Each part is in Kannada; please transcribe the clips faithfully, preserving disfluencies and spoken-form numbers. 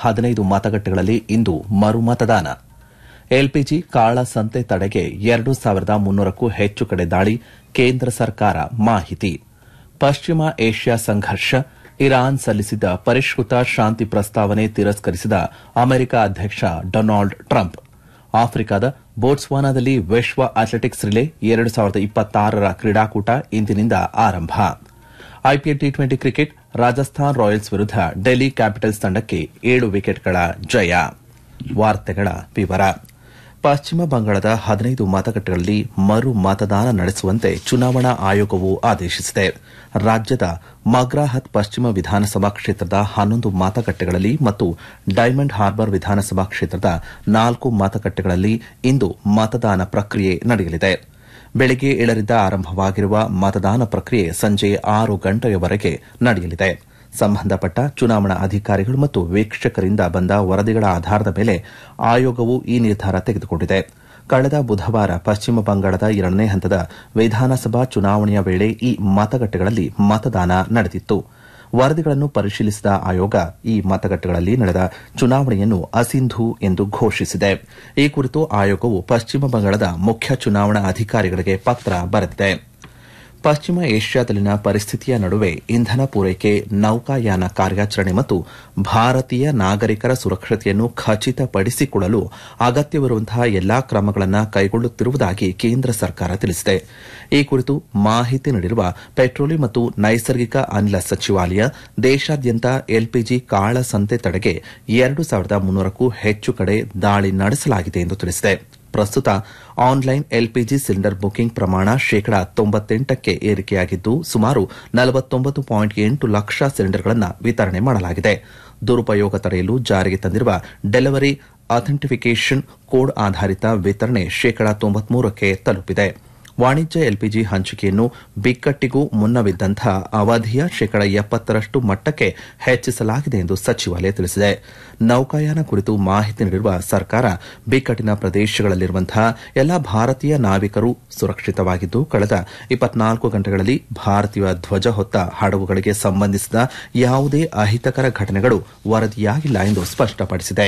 ಹದಿನೈದು ಮತಗಟ್ಟೆಗಳಲ್ಲಿ ಇಂದು ಮರು ಮತದಾನ. ಎಲ್ಪಿಜಿ ಕಾಳಸಂತೆ ತಡೆಗೆ ಎರಡು ಸಾವಿರದ ಮುನ್ನೂರಕ್ಕೂ ಹೆಚ್ಚು ಕಡೆ ದಾಳಿ, ಕೇಂದ್ರ ಸರ್ಕಾರ ಮಾಹಿತಿ. ಪಶ್ಚಿಮ ಏಷ್ಯಾ ಸಂಘರ್ಷ, ಇರಾನ್ ಸಲ್ಲಿಸಿದ್ದ ಪರಿಷ್ಕೃತ ಶಾಂತಿ ಪ್ರಸ್ತಾವನೆ ತಿರಸ್ಕರಿಸಿದ ಅಮೆರಿಕ ಅಧ್ಯಕ್ಷ ಡೊನಾಲ್ಡ್ ಟ್ರಂಪ್. ಆಫ್ರಿಕಾದ ಬೋಟ್ಸ್ವಾನಾದಲ್ಲಿ ವಿಶ್ವ ಅಥ್ಲೆಟಿಕ್ಸ್ ರಿಲೇ ಎರಡು ಸಾವಿರದ ಇಪ್ಪತ್ತಾರರ ಕ್ರೀಡಾಕೂಟ ಇಂದಿನಿಂದ ಆರಂಭ. IPL T twenty cricket, Rajasthan Royals ವಿರುದ್ಧ ಡೆಲ್ಲಿ ಕ್ಯಾಪಿಟಲ್ಸ್ ತಂಡಕ್ಕೆ ಏಳು ವಿಕೆಟ್ಗಳ ಜಯ. ವಾರ್ತೆಗಳ ವಿವರ. ಪಶ್ಚಿಮ ಬಂಗಾಳದ ಹದಿನೈದು ಮತಗಟ್ಟೆಗಳಲ್ಲಿ ಮರು ಮತದಾನ ನಡೆಸುವಂತೆ ಚುನಾವಣಾ ಆಯೋಗವು ಆದೇಶಿಸಿದೆ. ರಾಜ್ಯದ ಮಗ್ರಾಹತ್ ಪಶ್ಚಿಮ ವಿಧಾನಸಭಾ ಕ್ಷೇತ್ರದ ಹನ್ನೊಂದು ಮತಗಟ್ಟೆಗಳಲ್ಲಿ ಮತ್ತು ಡೈಮಂಡ್ ಹಾರ್ಬರ್ ವಿಧಾನಸಭಾ ಕ್ಷೇತ್ರದ ನಾಲ್ಕು ಮತಗಟ್ಟೆಗಳಲ್ಲಿ ಇಂದು ಮತದಾನ ಪ್ರಕ್ರಿಯೆ ನಡೆಯಲಿದೆ. ಬೆಳಗ್ಗೆ ಏಳರಿಂದ ಆರಂಭವಾಗಿರುವ ಮತದಾನ ಪ್ರಕ್ರಿಯೆ ಸಂಜೆ ಆರು ಗಂಟೆಯವರೆಗೆ ನಡೆಯಲಿದೆ. ಸಂಬಂಧಪಟ್ಟ ಚುನಾವಣಾ ಅಧಿಕಾರಿಗಳು ಮತ್ತು ವೀಕ್ಷಕರಿಂದ ಬಂದ ವರದಿಗಳ ಆಧಾರದ ಮೇಲೆ ಆಯೋಗವು ಈ ನಿರ್ಧಾರ ತೆಗೆದುಕೊಂಡಿದೆ. ಕಳೆದ ಬುಧವಾರ ಪಶ್ಚಿಮ ಬಂಗಾಳದ ಎರಡನೇ ಹಂತದ ವಿಧಾನಸಭಾ ಚುನಾವಣೆಯ ವೇಳೆ ಈ ಮತಗಟ್ಟೆಗಳಲ್ಲಿ ಮತದಾನ ನಡೆದಿತ್ತು. ವರದಿಗಳನ್ನು ಪರಿಶೀಲಿಸಿದ ಆಯೋಗ ಈ ಮತಗಟ್ಟೆಗಳಲ್ಲಿ ನಡೆದ ಚುನಾವಣೆಯನ್ನು ಅಸಿಂಧು ಎಂದು ಘೋಷಿಸಿದೆ. ಈ ಕುರಿತು ಆಯೋಗವು ಪಶ್ಚಿಮ ಬಂಗಾಳದ ಮುಖ್ಯ ಚುನಾವಣಾ ಅಧಿಕಾರಿಗಳಿಗೆ ಪತ್ರ ಬರೆದಿದೆ. ಪಶ್ಚಿಮ ಏಷ್ಯಾದಲ್ಲಿನ ಪರಿಸ್ಥಿತಿಯ ನಡುವೆ ಇಂಧನ ಪೂರೈಕೆ, ನೌಕಾಯಾನ ಕಾರ್ಯಾಚರಣೆ ಮತ್ತು ಭಾರತೀಯ ನಾಗರಿಕರ ಸುರಕ್ಷತೆಯನ್ನು ಖಚಿತಪಡಿಸಿಕೊಳ್ಳಲು ಅಗತ್ಯವಿರುವಂತಹ ಎಲ್ಲಾ ಕ್ರಮಗಳನ್ನು ಕೈಗೊಳ್ಳುತ್ತಿರುವುದಾಗಿ ಕೇಂದ್ರ ಸರ್ಕಾರ ತಿಳಿಸಿದೆ. ಈ ಕುರಿತು ಮಾಹಿತಿ ನೀಡಿರುವ ಪೆಟ್ರೋಲಿಯಂ ಮತ್ತು ನೈಸರ್ಗಿಕ ಅನಿಲ ಸಚಿವಾಲಯ, ದೇಶಾದ್ಯಂತ ಎಲ್ಪಿಜಿ ಕಾಳಸಂತೆ ತಡೆಗೆ ಎರಡು ಸಾವಿರದ ಮುನ್ನೂರಕ್ಕೂ ಹೆಚ್ಚು ಕಡೆ ದಾಳಿ ನಡೆಸಲಾಗಿದೆ ಎಂದು ತಿಳಿಸಿದೆ. ಪ್ರಸ್ತುತ ಆನ್ಲೈನ್ ಎಲ್ಪಿಜಿ ಸಿಲಿಂಡರ್ ಬುಕಿಂಗ್ ಪ್ರಮಾಣ ಶೇಕಡಾ ತೊಂಬತ್ತೆಂಟಕ್ಕೆ ಏರಿಕೆಯಾಗಿದ್ದು, ಸುಮಾರು ನಲವತ್ತೊಂಬತ್ತು ಪಾಯಿಂಟ್ ಎಂಟು ಲಕ್ಷ ಸಿಲಿಂಡರ್ಗಳನ್ನು ವಿತರಣೆ ಮಾಡಲಾಗಿದೆ. ದುರುಪಯೋಗ ತಡೆಯಲು ಜಾರಿಗೆ ತಂದಿರುವ ಡೆಲಿವರಿ ಅಥೆಂಟಿಫಿಕೇಷನ್ ಕೋಡ್ ಆಧಾರಿತ ವಿತರಣೆ ಶೇಕಡಾ ತೊಂಬತ್ಮೂರಕ್ಕೆ ತಲುಪಿದೆ. ವಾಣಿಜ್ಯ ಎಲ್ಪಿಜಿ ಹಂಚಿಕೆಯನ್ನು ಬಿಕ್ಕಟ್ಟಿಗೂ ಮುನ್ನವಿದ್ದಂತಹ ಅವಧಿಯ ಶೇಕಡಾ ಎಪ್ಪತ್ತರಷ್ಟು ಮಟ್ಟಕ್ಕೆ ಹೆಚ್ಚಿಸಲಾಗಿದೆ ಎಂದು ಸಚಿವಾಲಯ ತಿಳಿಸಿದೆ. ನೌಕಾಯಾನ ಕುರಿತು ಮಾಹಿತಿ ನೀಡಿರುವ ಸರ್ಕಾರ, ಬಿಕ್ಕಟ್ಟಿನ ಪ್ರದೇಶಗಳಲ್ಲಿರುವಂತಹ ಎಲ್ಲಾ ಭಾರತೀಯ ನಾವಿಕರು ಸುರಕ್ಷಿತವಾಗಿದ್ದು, ಕಳೆದ ಇಪ್ಪತ್ನಾಲ್ಕು ಗಂಟೆಗಳಲ್ಲಿ ಭಾರತೀಯ ಧ್ವಜ ಹೊತ್ತ ಹಡಗುಗಳಿಗೆ ಸಂಬಂಧಿಸಿದ ಯಾವುದೇ ಅಹಿತಕರ ಘಟನೆಗಳು ವರದಿಯಾಗಿಲ್ಲ ಎಂದು ಸ್ಪಷ್ಟಪಡಿಸಿದೆ.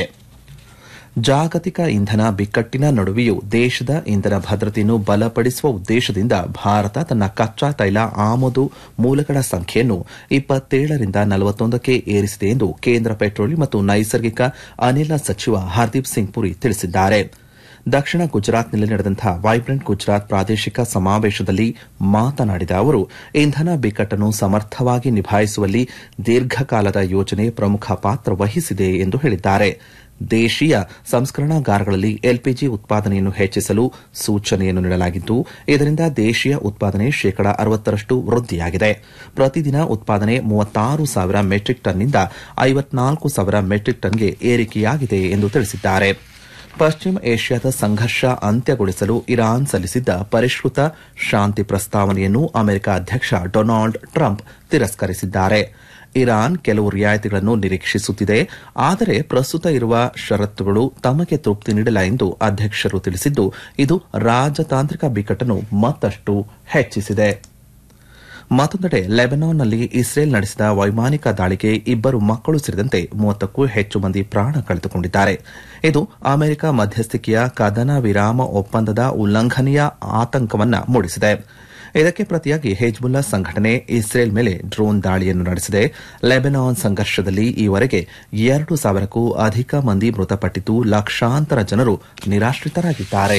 ಜಾಗತಿಕ ಇಂಧನ ಬಿಕ್ಕಟ್ಟಿನ ನಡುವೆಯೂ ದೇಶದ ಇಂಧನ ಭದ್ರತೆಯನ್ನು ಬಲಪಡಿಸುವ ಉದ್ದೇಶದಿಂದ ಭಾರತ ತನ್ನ ಕಚ್ಚಾ ತೈಲ ಆಮದು ಮೂಲಗಳ ಸಂಖ್ಯೆಯನ್ನು ಇಪ್ಪತ್ತೇಳರಿಂದ ನಲವತ್ತೊಂದಕ್ಕೆ ಏರಿಸಿದೆ ಎಂದು ಕೇಂದ್ರ ಪೆಟ್ರೋಲಿಯಂ ಮತ್ತು ನೈಸರ್ಗಿಕ ಅನಿಲ ಸಚಿವ ಹರ್ದೀಪ್ ಸಿಂಗ್ ಪುರಿ ತಿಳಿಸಿದ್ದಾರೆ. ದಕ್ಷಿಣ ಗುಜರಾತ್ನಲ್ಲಿ ನಡೆದಂತಹ ವೈಬ್ರೆಂಟ್ ಗುಜರಾತ್ ಪ್ರಾದೇಶಿಕ ಸಮಾವೇಶದಲ್ಲಿ ಮಾತನಾಡಿದ ಅವರು, ಇಂಧನ ಬಿಕ್ಕಟ್ಟನ್ನು ಸಮರ್ಥವಾಗಿ ನಿಭಾಯಿಸುವಲ್ಲಿ ದೀರ್ಘಕಾಲದ ಯೋಜನೆ ಪ್ರಮುಖ ಪಾತ್ರ ವಹಿಸಿದೆ ಎಂದು ಹೇಳಿದ್ದಾರೆ. ದೇಶೀಯ ಸಂಸ್ಕರಣಾಗಾರಗಳಲ್ಲಿ ಎಲ್ಪಿಜಿ ಉತ್ಪಾದನೆಯನ್ನು ಹೆಚ್ಚಿಸಲು ಸೂಚನೆಯನ್ನು ನೀಡಲಾಗಿದ್ದು, ಇದರಿಂದ ದೇಶೀಯ ಉತ್ಪಾದನೆ ಶೇಕಡಾ ಅರವತ್ತರಷ್ಟು ವೃದ್ಧಿಯಾಗಿದೆ. ಪ್ರತಿದಿನ ಉತ್ಪಾದನೆ ಮೂವತ್ತಾರು ಸಾವಿರ ಮೆಟ್ರಿಕ್ ಟನ್ನಿಂದ ಐವತ್ನಾಲ್ಕು ಸಾವಿರ ಮೆಟ್ರಿಕ್ ಟನ್ಗೆ ಏರಿಕೆಯಾಗಿದೆ ಎಂದು ತಿಳಿಸಿದ್ದಾರೆ. ಪಶ್ಚಿಮ ಏಷ್ಯಾದ ಸಂಘರ್ಷ ಅಂತ್ಯಗೊಳಿಸಲು ಇರಾನ್ ಸಲ್ಲಿಸಿದ್ದ ಪರಿಷ್ಕೃತ ಶಾಂತಿ ಪ್ರಸ್ತಾವನೆಯನ್ನು ಅಮೆರಿಕ ಅಧ್ಯಕ್ಷ ಡೊನಾಲ್ಡ್ ಟ್ರಂಪ್ ತಿರಸ್ಕರಿಸಿದ್ದಾರೆ. ಇರಾನ್ ಕೆಲವು ರಿಯಾಯಿತಿಗಳನ್ನು ನಿರೀಕ್ಷಿಸುತ್ತಿದೆ, ಆದರೆ ಪ್ರಸ್ತುತ ಇರುವ ಷರತ್ತುಗಳು ತಮಗೆ ತೃಪ್ತಿ ನೀಡಿಲ್ಲ ಎಂದು ಅಧ್ಯಕ್ಷರು ತಿಳಿಸಿದ್ದು, ಇದು ರಾಜತಾಂತ್ರಿಕ ಬಿಕ್ಕಟ್ಟನ್ನು ಮತ್ತಷ್ಟು ಹೆಚ್ಚಿಸಿದೆ. ಮತ್ತೊಂದೆಡೆ ಲೆಬನಾನ್ನಲ್ಲಿ ಇಸ್ರೇಲ್ ನಡೆಸಿದ ವೈಮಾನಿಕ ದಾಳಿಗೆ ಇಬ್ಬರು ಮಕ್ಕಳು ಸೇರಿದಂತೆ ಮೂವತ್ತಕ್ಕೂ ಹೆಚ್ಚು ಮಂದಿ ಪ್ರಾಣ ಕಳೆದುಕೊಂಡಿದ್ದಾರೆ. ಇದು ಅಮೆರಿಕ ಮಧ್ಯಸ್ಥಿಕೆಯ ಕದನ ವಿರಾಮ ಒಪ್ಪಂದದ ಉಲ್ಲಂಘನೆಯ ಆತಂಕವನ್ನು ಮೂಡಿಸಿದೆ. ಇದಕ್ಕೆ ಪ್ರತಿಯಾಗಿ ಹೆಜ್ಬುಲ್ಲಾ ಸಂಘಟನೆ ಇಸ್ರೇಲ್ ಮೇಲೆ ಡ್ರೋನ್ ದಾಳಿಯನ್ನು ನಡೆಸಿದೆ. ಲೆಬನಾನ್ ಸಂಘರ್ಷದಲ್ಲಿ ಈವರೆಗೆ ಎರಡು ಸಾವಿರಕ್ಕೂ ಅಧಿಕ ಮಂದಿ ಮೃತಪಟ್ಟಿದ್ದು, ಲಕ್ಷಾಂತರ ಜನರು ನಿರಾಶ್ರಿತರಾಗಿದ್ದಾರೆ.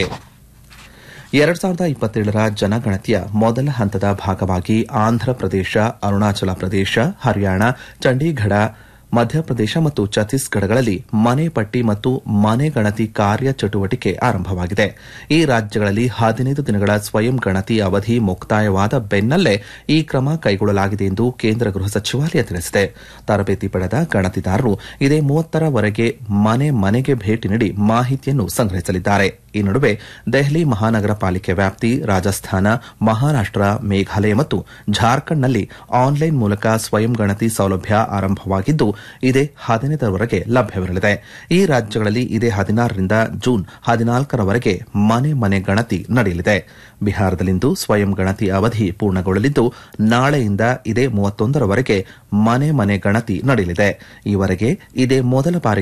ಎರಡು ಸಾವಿರದ ಇಪ್ಪತ್ತೇಳರ ಜನಗಣತಿಯ ಮೊದಲ ಹಂತದ ಭಾಗವಾಗಿ ಆಂಧ್ರಪ್ರದೇಶ, ಅರುಣಾಚಲ ಪ್ರದೇಶ, ಹರಿಯಾಣ, ಚಂಡೀಗಢ, ಮಧ್ಯಪ್ರದೇಶ ಮತ್ತು ಛತ್ತೀಸ್ಗಢಗಳಲ್ಲಿ ಮನೆ ಪಟ್ಟಿ ಮತ್ತು ಮನೆ ಗಣತಿ ಕಾರ್ಯ ಚಟುವಟಿಕೆ ಆರಂಭವಾಗಿದೆ. ಈ ರಾಜ್ಯಗಳಲ್ಲಿ ಹದಿನೈದು ದಿನಗಳ ಸ್ವಯಂ ಗಣತಿ ಅವಧಿ ಮುಕ್ತಾಯವಾದ ಬೆನ್ನಲ್ಲೇ ಈ ಕ್ರಮ ಕೈಗೊಳ್ಳಲಾಗಿದೆ ಎಂದು ಕೇಂದ್ರ ಗೃಹ ಸಚಿವಾಲಯ ತಿಳಿಸಿದೆ. ತರಬೇತಿ ಪಡೆದ ಗಣತಿದಾರರು ಇದೇ ಮೂವತ್ತರವರೆಗೆ ಮನೆ ಮನೆಗೆ ಭೇಟಿ ನೀಡಿ ಮಾಹಿತಿಯನ್ನು ಸಂಗ್ರಹಿಸಲಿದ್ದಾರೆ. ಈ ನಡುವೆ ದೆಹಲಿ ಮಹಾನಗರ ಪಾಲಿಕೆ ವ್ಯಾಪ್ತಿ, ರಾಜಸ್ಥಾನ, ಮಹಾರಾಷ್ಟ, ಮೇಘಾಲಯ ಮತ್ತು ಜಾರ್ಖಂಡ್ನಲ್ಲಿ ಆನ್ಲೈನ್ ಮೂಲಕ ಸ್ವಯಂ ಗಣತಿ ಸೌಲಭ್ಯ ಆರಂಭವಾಗಿದ್ದು, ಇದೇ ಹದಿನೈದರವರೆಗೆ ಲಭ್ಯವಿರಲಿದೆ. ಈ ರಾಜ್ಯಗಳಲ್ಲಿ ಇದೇ ಹದಿನಾರರಿಂದ ಜೂನ್ ಹದಿನಾಲ್ಕರವರೆಗೆ ಮನೆ ಮನೆ ಗಣತಿ ನಡೆಯಲಿದೆ. ಬಿಹಾರದಲ್ಲಿಂದು ಸ್ವಯಂ ಗಣತಿ ಅವಧಿ ಪೂರ್ಣಗೊಳ್ಳಲಿದ್ದು, ನಾಳೆಯಿಂದ ಇದೇ ಮೂವತ್ತೊಂದರವರೆಗೆ ಮನೆ ಮನೆ ಗಣತಿ ನಡೆಯಲಿದೆ. ಈವರೆಗೆ ಇದೇ ಮೊದಲ ಬಾರಿಗೆ